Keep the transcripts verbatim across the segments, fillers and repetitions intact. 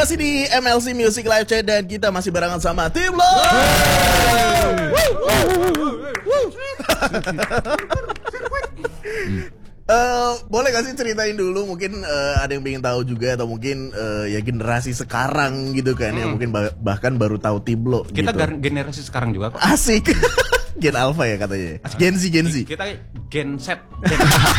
masih di M L C Music Live Chat dan kita masih barengan sama tim lo. Uh, boleh gak sih ceritain dulu mungkin uh, ada yang pengen tahu juga atau mungkin uh, ya generasi sekarang gitu kan hmm. ya mungkin bah bahkan baru tahu Tiblo. Kita gitu. Generasi sekarang juga kok. Asik. Gen Alpha ya katanya. Gen Z, Gen Z. Kita Gen Z. Gen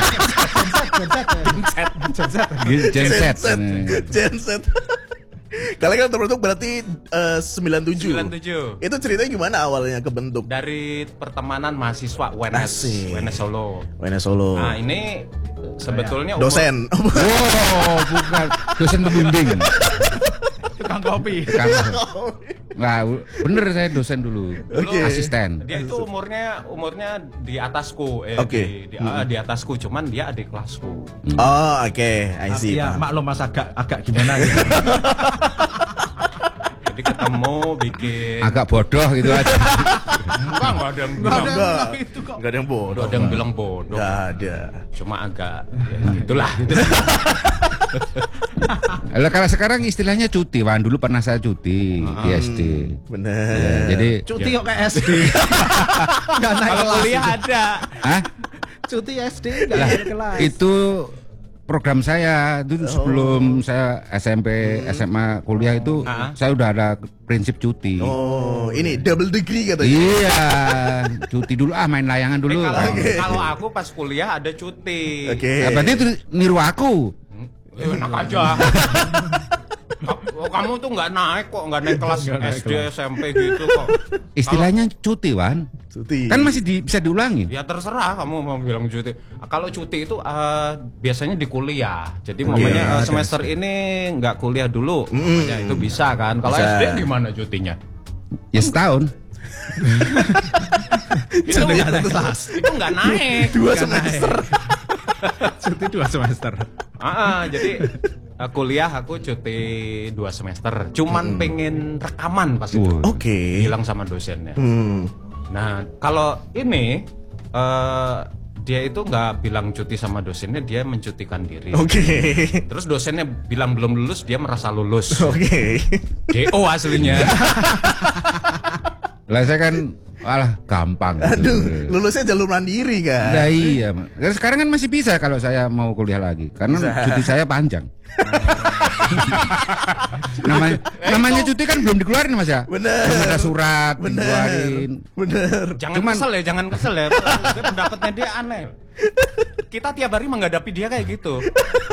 Z. Gen Z. Gen Z. Kalian kan terbentuk berarti uh, sembilan tujuh. sembilan tujuh. Itu ceritanya gimana awalnya kebentuk? Dari pertemanan mahasiswa U N S, U N S Solo. U N S Solo. Nah, ini sebetulnya dosen. Oh, bukan. Dosen pembimbing. Tukang kopi. Tukang kopi. Nah, bener saya dosen dulu. Okay. Asisten. Dia itu umurnya umurnya di atasku, eh, okay. di, di, hmm. uh, di atasku, cuman dia adik kelasku. Hmm. Oh, oke, okay. I see. Ya, maklum mas agak agak gimana gitu. Jadi ketemu bikin agak bodoh gitu aja. Enggak, enggak ada yang bilang enggak, itu kok. Enggak ada yang bodoh. Enggak ada yang bilang bodoh. Enggak ada. Cuma agak ya, itulah. Lah kalau sekarang istilahnya cuti, Wan. Dulu pernah saya cuti hmm, di S D. Bener. Ya, jadi cuti ya. kok ke S D. Enggak naik kalau kelas. kuliah ada. Hah? Cuti S D enggak naik kelas. Itu program saya itu oh. sebelum saya S M P, hmm. S M A, kuliah itu uh-huh. saya udah ada prinsip cuti. Oh, ini double degree katanya. Iya, cuti dulu ah, main layangan dulu. Eh, kalau, okay. kalau aku pas kuliah ada cuti. Oke. Okay. Nah, berarti itu niru aku. Eh, enak aja. Oh, kamu tuh nggak naik kok, nggak naik kelas gak naik S D, kelas. S M P gitu kok. Istilahnya kalo, cuti, Wan. Cuti. Kan masih di, bisa diulangi. Ya terserah kamu mau bilang cuti. Kalau cuti itu uh, biasanya di kuliah. Jadi okay, momennya uh, ya, semester okay. ini nggak kuliah dulu. Mm. Makanya itu bisa kan. Kalau S D gimana cutinya? Ya setahun. itu itu nggak naik. Dua semester. Cuti dua semester. Ah, jadi uh, kuliah aku cuti dua semester. Cuman hmm. pengen rekaman pas itu. Oke. Okay. Bilang sama dosennya. Hmm. Nah, kalau ini uh, dia itu nggak bilang cuti sama dosennya, dia mencutikan diri. Oke. Okay. Terus dosennya bilang belum lulus, dia merasa lulus. Oke. Okay. D O aslinya. Lah saya kan alah gampang. Aduh, lulusnya jalur mandiri kan. Nah, iya, sekarang kan masih bisa kalau saya mau kuliah lagi karena bisa. Cuti saya panjang. namanya namanya cuti kan belum dikeluarin Mas ya. Bener. Belum ada surat bener. dikeluarin. Bener. Jangan Cuman, kesel ya, jangan kesel ya. Dia pendapatnya dia aneh. Kita tiap hari menghadapi dia kayak gitu.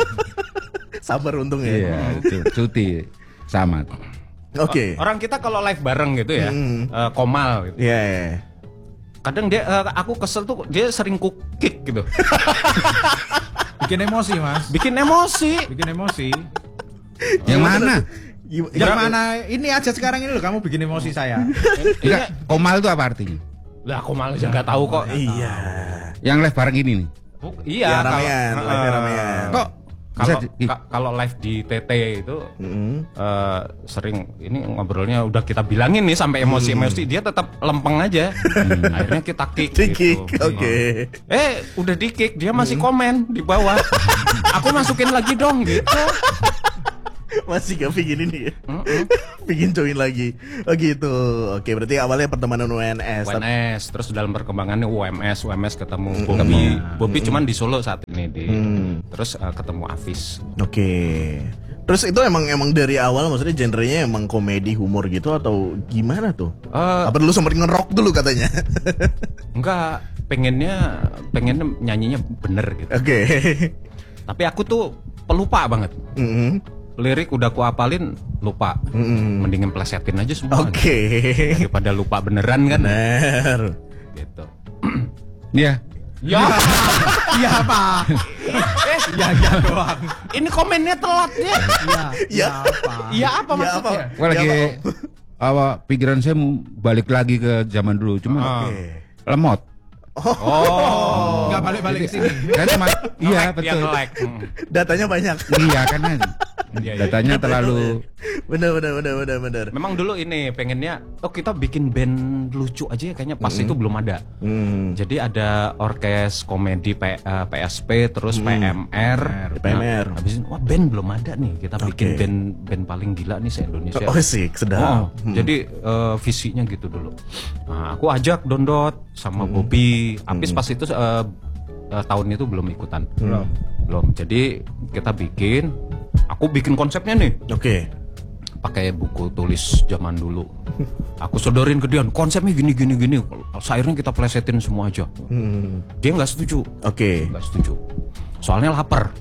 Sabar untung ya. Iya, cuti sama. Oke. Okay. Orang kita kalau live bareng gitu ya, hmm. uh, Komal gitu. Iya. Yeah, yeah. Kadang dia, uh, aku kesel tuh dia sering kukik gitu. Bikin emosi mas. Bikin emosi. Bikin emosi. Yang mana? Yang mana? Ini aja sekarang ini loh, kamu bikin emosi saya. Enggak, Komal itu apa artinya? Lah Komal aja nggak tahu kok. Iya. Yang live bareng ini nih. Buk, iya. Ramean, kalau, live ramean. Kok? Kalau kalau live di T T itu mm-hmm. uh, sering ini ngobrolnya udah kita bilangin nih sampai emosi-emosi, dia tetap lempeng aja. Hmm. Akhirnya kita kick gitu. Oke. Okay. Eh, udah di kick, dia masih mm. komen di bawah. Aku masukin lagi dong gitu. Masih gak pingin ini ya? Mm-mm. Pingin join lagi. Oh gitu. Oke, berarti awalnya pertemanan U N S. U N S, terus dalam perkembangannya U M S, U M S ketemu Bobby. Mm-hmm. Bobby mm-hmm. cuman di Solo saat ini di. Mm. Terus uh, ketemu Afis. Oke. Terus itu emang emang dari awal maksudnya genrenya emang komedi humor gitu atau gimana tuh? Uh, Apa dulu sempat nge-rock dulu katanya? Enggak, pengennya pengennya nyanyinya bener gitu. Oke. Okay. Tapi aku tuh pelupa banget. Mm-hmm. Lirik udah ku apalin lupa. Mm. Mendingan plesetin aja semua. Oke. Okay. Daripada lupa beneran kan. Bener. Gitu. Iya. Ya. Iya apa? Eh, ya ya doang. Ini komennya telat ya. Iya. Ya apa? Iya apa maksudnya? Gua lagi awal pikiran saya balik lagi ke zaman dulu, cuma okay. lemot. Oh, nggak balik-balik ke sini. Kan cuma iya betul. Like. Datanya banyak. Iya kan. Iya, iya. Datanya terlalu Bener bener bener bener bener. Memang dulu ini pengennya, oh kita bikin band lucu aja ya, kayaknya pas Mm-hmm. itu belum ada. Hmm. Jadi ada orkes komedi P, eh, P S P, terus P M R. P M R. Nah, habis itu, wah band belum ada nih, kita bikin Oke. band band paling gila nih se-Indonesia. Oh sih, sedap. Oh, jadi eh, visinya gitu dulu. Nah, aku ajak Dondot sama Hmm. Bobby. Apis pas itu eh, eh, tahun itu belum ikutan. Belum. Belum. Jadi kita bikin, aku bikin konsepnya nih. Oke. Pakai buku tulis zaman dulu. Aku sodorin ke dia, konsepnya gini gini gini. Akhirnya kita plesetin semua aja. Hmm. Dia nggak setuju. Oke. Nggak setuju. Soalnya lapar.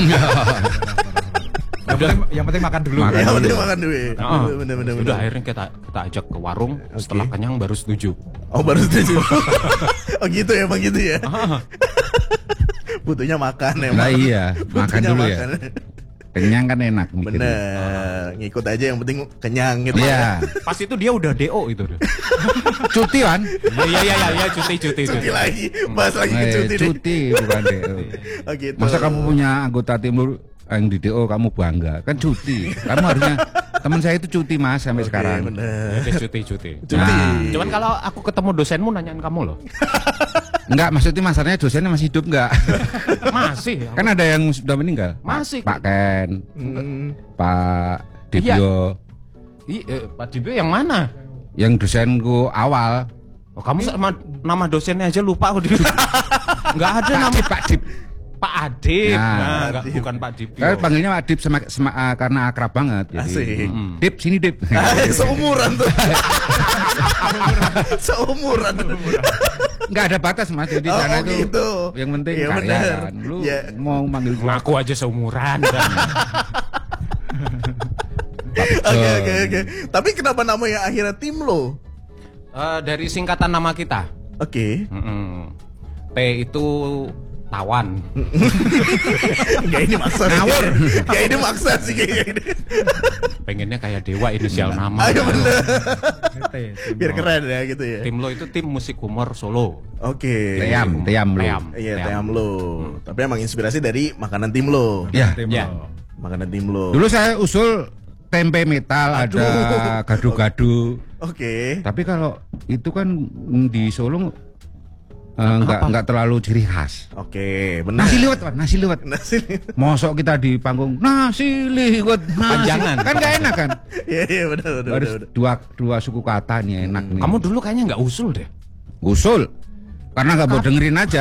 Yang penting, yang penting makan dulu. Makan Ya dulu. udah makan dulu. Nah, Bener bener bener. Udah bener. akhirnya kita kita ajak ke warung. Setelah kenyang baru setuju. Oh baru setuju. Oh gitu ya bang gitu ya. Butuhnya makan emang. Nah iya, makan Butuhnya dulu ya. Kenyang kan enak mikirnya. Bener. Ngikut aja yang penting kenyang gitu. Iya. Pas itu dia udah D O itu. Cuti kan? Iya iya iya ya, cuti cuti Cuti lagi. Bahas lagi ke Eh, cuti nih. cuti bukan D O. Oh gitu. Masa kamu punya anggota tim lu yang di D O kamu bangga? Kan cuti. Kamu harusnya teman saya itu cuti Mas sampai Oke, sekarang. bener. Dia cuti cuti. Cuti. Nah. Cuman kalau aku ketemu dosenmu nanyain kamu loh. Enggak, maksudnya masalahnya dosennya masih hidup enggak? Masih. Kan ada yang sudah meninggal. Masih. Pak Ken, Hmm. Pak Dibio, Ih, eh, Pak Dibio yang mana? yang dosenku awal. Oh, kamu sama nama dosennya aja lupa aku. Enggak ada Pak nama Dip, Pak Dip. Pak Adip. Nah, Nah, enggak, Adip. bukan Pak Dibio. Kan panggilnya Pak Dip sama, sama ah, karena akrab banget. Jadi, Asik. Dip sini Dip. Ah, seumuran tuh. Seumuran. Enggak ada batas Mas. Jadi Oh, sana oh, itu gitu. yang penting Iya, karya bener. kan. Lu Ya. mau manggil gua Ngaku aja seumuran kan. Pak Bejo. Oke oke oke. Tapi kenapa namanya akhirnya tim lo? Eh, dari singkatan nama kita. Oke. Mm-mm. T itu tawan. Enggak ini maksa. Ngawur. Enggak ini maksa sih kayaknya ini. Pengennya kayak dewa inisial nama. Ayo bener. T, tim Biar lo. keren ya gitu ya. Tim lo itu tim musik humor Solo. Oke. Team, team lu. Team. Iya, Team. team lo. Tapi emang inspirasi dari makanan tim lo. Ya. Tim Ya. lo. Makanan tim lo. Dulu saya usul tempe metal, Aduh. ada gado-gado. Oke. Tapi kalau itu kan di Solo eh, nggak nggak terlalu ciri khas. Oke, benar. Nasi liwet, Pak, nasi liwet. Nasi. Mosok kita di panggung nasi liwet, nasi. Panjangan. Kan nggak enak kan? Iya, iya benar benar Harus benar. dua dua suku kata nih enak nih. Kamu dulu kayaknya nggak usul deh. usul karena nggak mau dengerin aja.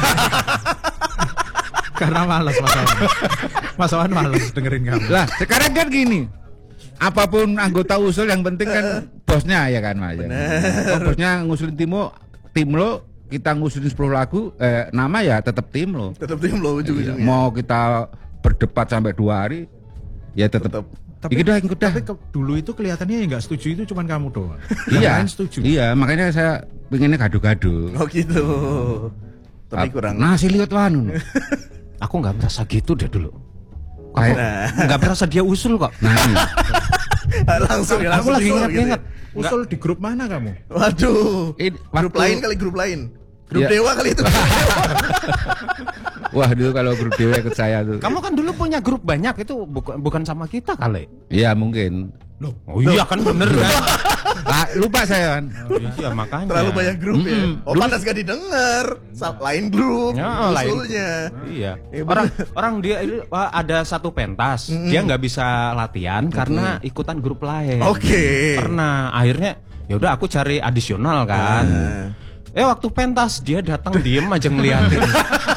Karena males Mas Awan. Mas Awan males dengerin kamu. Lah sekarang kan gini. Apapun anggota usul yang penting kan bosnya ya kan Mas. Kalau bosnya ngusulin tim lo, tim lo kita ngusulin sepuluh lagu, eh, nama ya tetap tim lo. Tetap tim lo ujung-ujungnya. Mau kita berdebat sampai dua hari, ya tetap. Tetap. Tapi, Ikut dah, ikut dah. tapi ke- dulu itu kelihatannya yang nggak setuju itu cuman kamu doang. Iya, Yang lain setuju. iya makanya saya pengennya gado-gado. Oh gitu. Tapi Ap- kurang. Nasi liwet wanu. Aku nggak merasa gitu deh dulu. Kayak, Nah, Nggak merasa dia usul kok. nah, iya. langsung ya, Aku langsung lagi usul ingat-ingat. gitu Usul di grup mana kamu? ya. Waduh. Ini Grup waktu- lain kali grup lain. Grup Iya. dewa kali itu. Wah dulu kalau grup dewa ikut saya tuh. Kamu kan dulu punya grup banyak itu bukan bukan sama kita kali. Iya mungkin. Loh, Oh iya kan bener kan. Ah, lupa saya kan. Iya makanya. Terlalu banyak grup ya. Mm-mm. Oh pantas gak didengar. Sa- Lain grup. Ya, lain. Usulnya. Iya. Iya, Orang orang dia itu, wah, ada satu pentas, dia nggak bisa latihan karena ikutan grup lain. Oke. Pernah akhirnya ya udah aku cari adisional kan. Nah. Eh waktu pentas dia datang diem aja ngeliatin.